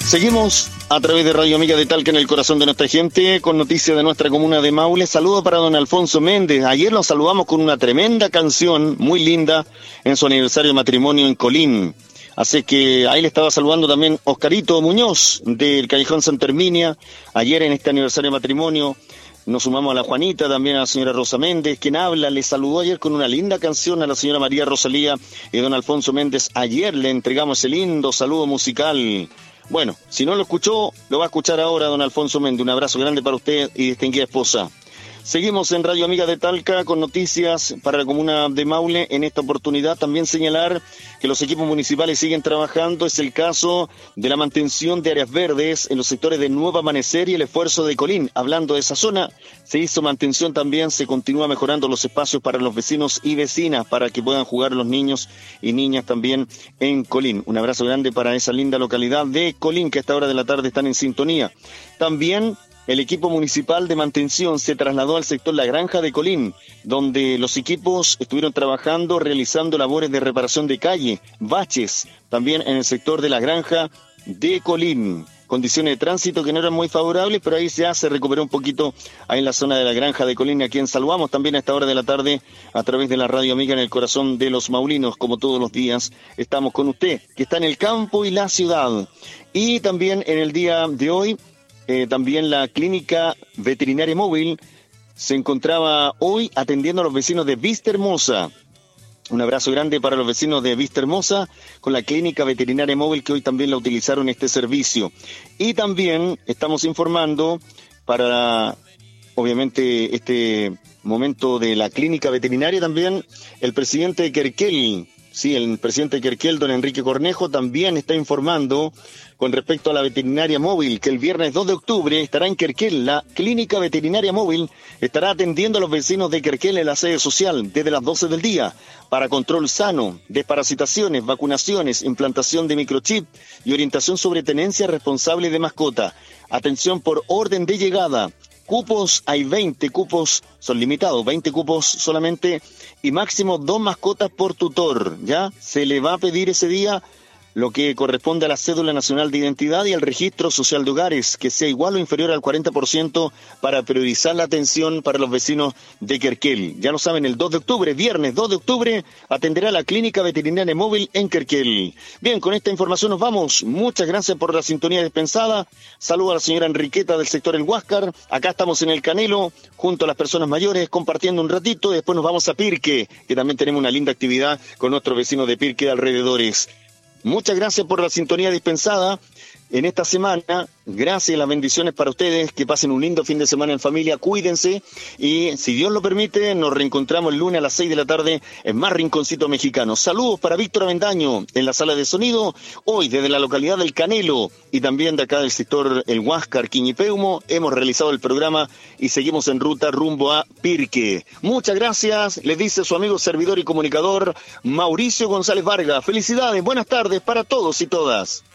Seguimos a través de Radio Amiga de Talca en el corazón de nuestra gente con noticias de nuestra comuna de Maule. Saludo para don Alfonso Méndez. Ayer lo saludamos con una tremenda canción, muy linda, en su aniversario de matrimonio en Colín. Así que ahí le estaba saludando también Oscarito Muñoz del Callejón Santa Herminia. Ayer en este aniversario de matrimonio nos sumamos a la Juanita, también a la señora Rosa Méndez, quien habla, le saludó ayer con una linda canción a la señora María Rosalía y don Alfonso Méndez. Ayer le entregamos ese lindo saludo musical. Bueno, si no lo escuchó, lo va a escuchar ahora don Alfonso Méndez. Un abrazo grande para usted y distinguida esposa. Seguimos en Radio Amiga de Talca con noticias para la comuna de Maule. En esta oportunidad también señalar que los equipos municipales siguen trabajando. Es el caso de la mantención de áreas verdes en los sectores de Nuevo Amanecer y el esfuerzo de Colín. Hablando de esa zona, se hizo mantención también, se continúa mejorando los espacios para los vecinos y vecinas para que puedan jugar los niños y niñas también en Colín. Un abrazo grande para esa linda localidad de Colín que a esta hora de la tarde están en sintonía. También el equipo municipal de mantención se trasladó al sector La Granja de Colín, donde los equipos estuvieron trabajando, realizando labores de reparación de calle, baches, también en el sector de La Granja de Colín. Condiciones de tránsito que no eran muy favorables, pero ahí ya se recuperó un poquito ahí en la zona de La Granja de Colín, a quien saludamos también a esta hora de la tarde a través de la Radio Amiga en el corazón de los maulinos. Como todos los días, estamos con usted, que está en el campo y la ciudad. Y también en el día de hoy, también la clínica veterinaria móvil se encontraba hoy atendiendo a los vecinos de Vista Hermosa. Un abrazo grande para los vecinos de Vista Hermosa con la clínica veterinaria móvil que hoy también la utilizaron este servicio. Y también estamos informando para, obviamente, este momento de la clínica veterinaria también, el presidente de Querquel. Sí, el presidente de Querquel, don Enrique Cornejo, también está informando con respecto a la veterinaria móvil, que el viernes 2 de octubre estará en Querquel. La clínica veterinaria móvil estará atendiendo a los vecinos de Querquel en la sede social desde las 12 del día para control sano, desparasitaciones, vacunaciones, implantación de microchip y orientación sobre tenencia responsable de mascota. Atención por orden de llegada. Cupos, hay 20 cupos, son limitados, 20 cupos solamente y máximo 2 mascotas por tutor, ¿ya? Se le va a pedir ese día lo que corresponde a la cédula nacional de identidad y al registro social de hogares, que sea igual o inferior al 40% para priorizar la atención para los vecinos de Querquel. Ya lo saben, el 2 de octubre, viernes 2 de octubre, atenderá la clínica veterinaria móvil en Querquel. Bien, con esta información nos vamos. Muchas gracias por la sintonía dispensada. Saludo a la señora Enriqueta del sector El Huáscar. Acá estamos en el Canelo, junto a las personas mayores, compartiendo un ratito. Y después nos vamos a Pirque, que también tenemos una linda actividad con nuestros vecinos de Pirque de alrededores. Muchas gracias por la sintonía dispensada en esta semana. Gracias y las bendiciones para ustedes. Que pasen un lindo fin de semana en familia. Cuídense y, si Dios lo permite, nos reencontramos el lunes a las 6 de la tarde en más Rinconcito Mexicano. Saludos para Víctor Avendaño en la sala de sonido. Hoy desde la localidad del Canelo y también de acá del sector El Huáscar, Quiñipeumo, hemos realizado el programa y seguimos en ruta rumbo a Pirque. Muchas gracias. Les dice su amigo servidor y comunicador Mauricio González Vargas. Felicidades, buenas tardes para todos y todas.